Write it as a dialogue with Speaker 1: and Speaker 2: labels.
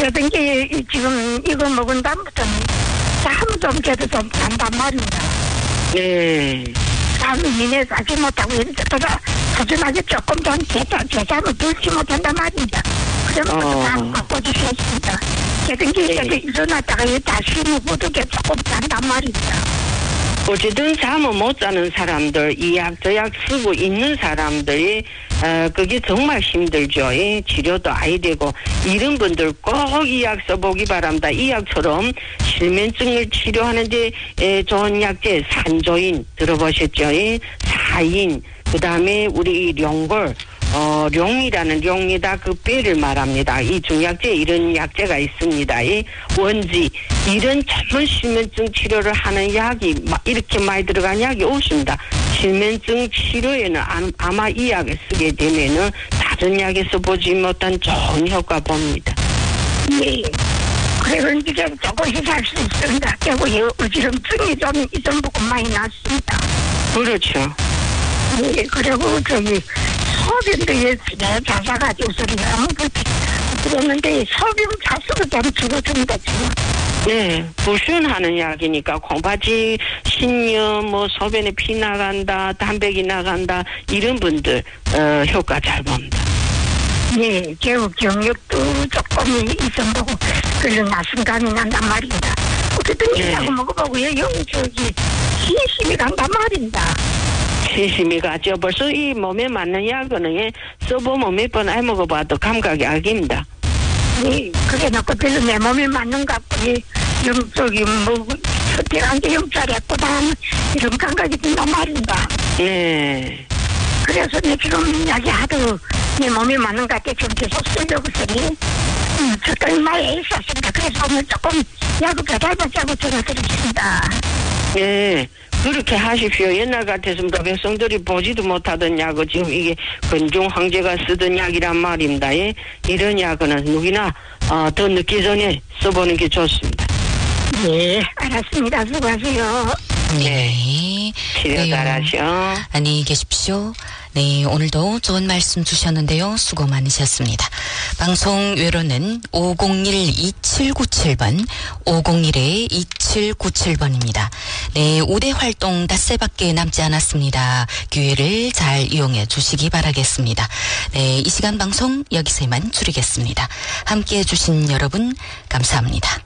Speaker 1: 그러던 게 지금 이거 먹은 다음부터는 잠 좀 깨도 좀 잔단 말입니다.
Speaker 2: 네.
Speaker 1: 잠이 미네 자지 못하고 이러다가 소중하게 조금 전 제잠을 들지 못한단 말입니다. 그러면서 잠 갖고 주셨습니다. 그러던 게 일어났다가 다시 무두게 조금 잔단 말입니다.
Speaker 2: 어쨌든 잠을 못 자는 사람들, 이 약 저 약 쓰고 있는 사람들이 그게 정말 힘들죠. 치료도 아야 되고 이런 분들 꼭 이 약 써보기 바랍니다. 이 약처럼 실면증을 치료하는데 좋은 약제 산조인 들어보셨죠? 사인, 그 다음에 우리 룡골, 룡이라는 룡이다 그 뼈를 말합니다. 이 중약제 이런 약제가 있습니다. 이 원지 이런 전문 실면증 치료를 하는 약이 이렇게 많이 들어간 약이 없습니다. 실면증 치료에는 아마 이 약을 쓰게 되면은 다른 약에서 보지 못한 좋은 효과 봅니다.
Speaker 1: 예. 그리고 이제 조금씩 할 수 있습니다. 그리고 어지럼증이 좀 보고 많이 났습니다.
Speaker 2: 그렇죠.
Speaker 1: 예. 그리고 소변도에 자사가지고 소리가 그러는데 소변 자수도 좀 줄어듭니다 지금.
Speaker 2: 네, 불순하는 약이니까 콩팥이 신녀 뭐 소변에 피 나간다, 담백이 나간다 이런 분들 효과 잘 봅니다.
Speaker 1: 네, 겨우 경력도 조금 있어보고 그런 나순감이 난단 말입니다. 어쨌든 이라고 먹어보고요, 힘이 간단 말입니다.
Speaker 2: 심심이 가죠. 벌써 이 몸에 맞는 약은 써보면 몇 번 해먹어봐도 감각이 알깁니다.
Speaker 1: 네, 그래 놓고 별로 내 몸에 맞는 것 같고 특별한 게 영짜리였구나 이런 감각이 든단 말입니다.
Speaker 2: 네.
Speaker 1: 그래서 내 지금 약이 하도 내 몸에 맞는 것 같아 좀 계속 쓰려고 쓰니 적당히 많이 있었습니다. 그래서 오늘 조금 약을 배달받자고 전화드렸습니다.
Speaker 2: 네. 그렇게 하십시오. 옛날 같았으면 백성들이 보지도 못하던 약을 지금 이게 근종 황제가 쓰던 약이란 말입니다. 이런 약은 누구나 더 늦기 전에 써보는 게 좋습니다.
Speaker 1: 네, 알았습니다. 수고하세요.
Speaker 3: 네.
Speaker 2: 치료 잘하셔.
Speaker 3: 안녕히 계십시오. 네, 오늘도 좋은 말씀 주셨는데요. 수고 많으셨습니다. 방송 외로는 501-2797번, 501-2797번입니다. 네, 우대 활동 닷새밖에 남지 않았습니다. 기회를 잘 이용해 주시기 바라겠습니다. 네, 이 시간 방송 여기서 이만 줄이겠습니다. 함께해 주신 여러분 감사합니다.